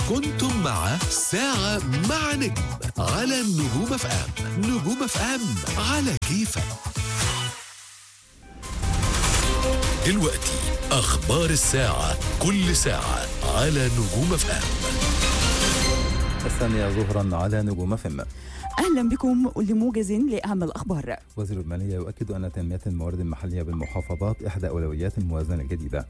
كنتم مع ساعة مع نجم على النجوم اف ام. نجوم اف ام على كيفك. دلوقتي أخبار الساعة، كل ساعة على نجوم اف ام. 8 ظهرا على نجوم اف ام. أهلا بكم لموجز لأهم الأخبار. وزير المالية يؤكد أن تنمية الموارد المحلية بالمحافظات إحدى أولويات الموازنة الجديدة.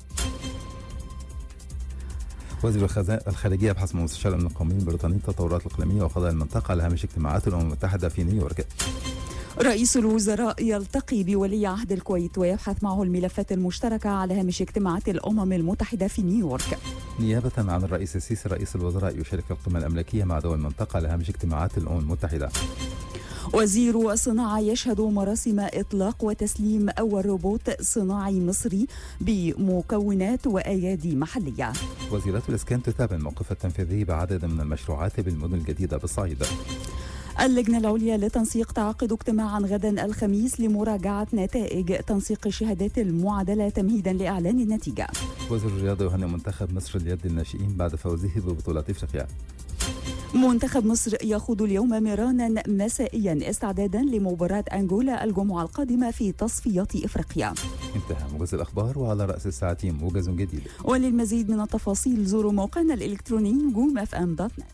وزير الخارجية يبحث مع مستشار الأمن القومي البريطاني التطورات الإقليمية وقضايا المنطقة على هامش اجتماعات الأمم المتحدة في نيويورك. رئيس الوزراء يلتقي بولي عهد الكويت ويبحث معه الملفات المشتركة على هامش اجتماعات الأمم المتحدة في نيويورك. نيابة عن الرئيس السيسي رئيس الوزراء يشارك القمة الأمريكية مع دول المنطقة على هامش اجتماعات الأمم المتحدة. وزير الصناعة يشهد مراسم إطلاق وتسليم أول روبوت صناعي مصري بمكونات وأيادي محلية. وزيرة الإسكان تتابع الموقف التنفيذي بعدد من المشروعات بالمدن الجديدة بالصعيد. اللجنة العليا لتنسيق تعقد اجتماعا غدا الخميس لمراجعة نتائج تنسيق الشهادات المعادلة تمهيدا لإعلان النتيجة. وزير الرياضة يهنئ منتخب مصر ليد الناشئين بعد فوزه ببطولة إفريقيا. منتخب مصر يخوض اليوم ميرانا مسائيا استعدادا لمباراة أنغولا الجمعة القادمة في تصفيات إفريقيا. انتهى موجز الأخبار، وعلى رأس الساعة موجز جديد. وللمزيد من التفاصيل زوروا موقعنا الإلكتروني نجوم.fm.net.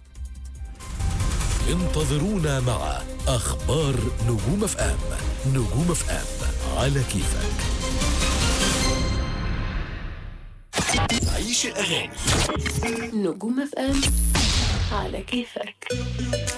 انتظرونا مع أخبار نجوم اف ام. نجوم اف ام على كيفك. عيش الأغاني. نجوم اف ام على كيفك.